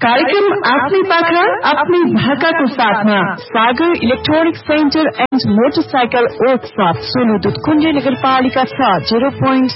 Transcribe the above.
कार्यक्रम आफ्नै पाखा आफ्नै भाकाको साथमा सागर electronic centre and motorcycle workshop Solu Dudhkund नगरपालिका 6 0.6